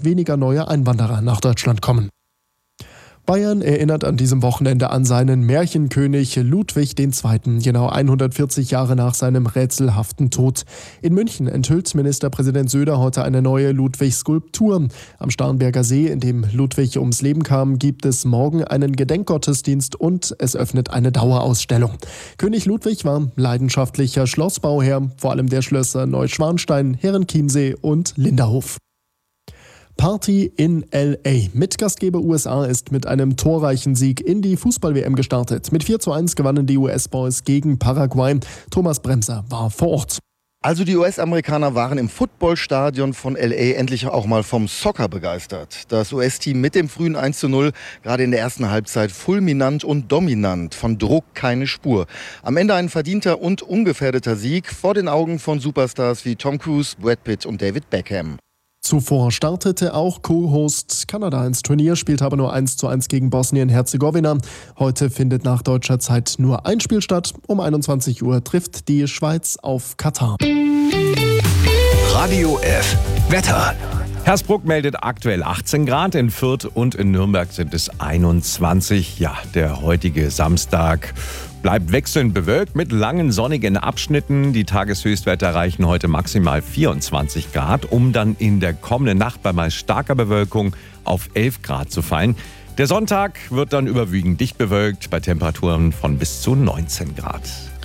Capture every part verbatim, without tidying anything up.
weniger neue Einwanderer nach Deutschland kommen. Bayern erinnert an diesem Wochenende an seinen Märchenkönig Ludwig der Zweite., genau hundertvierzig Jahre nach seinem rätselhaften Tod. In München enthüllt Ministerpräsident Söder heute eine neue Ludwig-Skulptur. Am Starnberger See, in dem Ludwig ums Leben kam, gibt es morgen einen Gedenkgottesdienst und es öffnet eine Dauerausstellung. König Ludwig war leidenschaftlicher Schlossbauherr, vor allem der Schlösser Neuschwanstein, Herrenchiemsee und Linderhof. Party in L A. Mitgastgeber U S A ist mit einem torreichen Sieg in die Fußball-W M gestartet. Mit vier zu eins gewannen die U S-Boys gegen Paraguay. Thomas Bremser war vor Ort. Also die U S-Amerikaner waren im Footballstadion von L A endlich auch mal vom Soccer begeistert. Das U S-Team mit dem frühen eins zu null, gerade in der ersten Halbzeit fulminant und dominant, von Druck keine Spur. Am Ende ein verdienter und ungefährdeter Sieg vor den Augen von Superstars wie Tom Cruise, Brad Pitt und David Beckham. Zuvor startete auch Co-Host Kanada ins Turnier, spielte aber nur eins zu eins gegen Bosnien-Herzegowina. Heute findet nach deutscher Zeit nur ein Spiel statt. Um einundzwanzig Uhr trifft die Schweiz auf Katar. Radio F. Wetter. Hersbruck meldet aktuell achtzehn Grad, in Fürth und in Nürnberg sind es einundzwanzig. Ja, der heutige Samstag bleibt wechselnd bewölkt mit langen sonnigen Abschnitten. Die Tageshöchstwerte erreichen heute maximal vierundzwanzig Grad, um dann in der kommenden Nacht bei meist starker Bewölkung auf elf Grad zu fallen. Der Sonntag wird dann überwiegend dicht bewölkt bei Temperaturen von bis zu neunzehn Grad.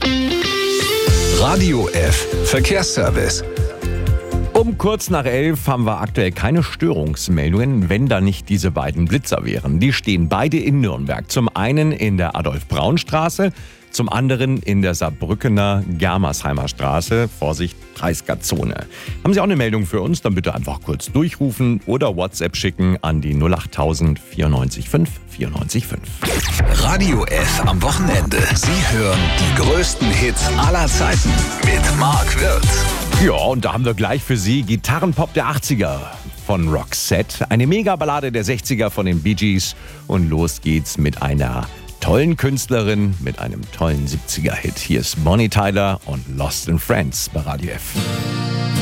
Radio F. Verkehrsservice. Um kurz nach elf haben wir aktuell keine Störungsmeldungen, wenn da nicht diese beiden Blitzer wären. Die stehen beide in Nürnberg. Zum einen in der Adolf-Braun-Straße, zum anderen in der Saarbrückener Germersheimer Straße. Vorsicht, dreißiger Zone. Haben Sie auch eine Meldung für uns? Dann bitte einfach kurz durchrufen oder WhatsApp schicken an die null acht tausend vierundneunzig fünf vierundneunzig fünf. Radio F am Wochenende. Sie hören die größten Hits aller Zeiten mit Marc Wirth. Ja, und da haben wir gleich für Sie Gitarrenpop der achtziger von Roxette, eine Megaballade der sechziger von den Bee Gees und los geht's mit einer tollen Künstlerin, mit einem tollen siebziger Hit. Hier ist Bonnie Tyler und Lost in Friends bei Radio F.